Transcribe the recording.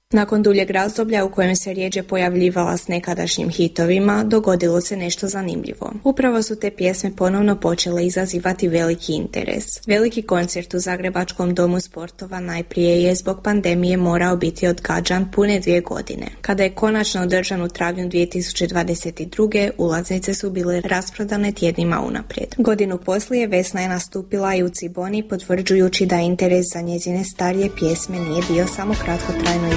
Nakon duljeg razdoblja u kojem se rjeđe pojavljivala s nekadašnjim hitovima, dogodilo se nešto zanimljivo. Upravo su te pjesme ponovno počele izazivati veliki interes. Veliki koncert u Zagrebačkom domu sportova najprije je zbog pandemije morao biti odgađan pune 2 godine. Kada je konačno održan u travnju 2022. ulaznice su bile rasprodane tjednima unaprijed. Godinu poslije Vesna je nastupila i u Ciboni, potvrđujući da interes za njezine starije pjesme nije bio samo kratkotrajno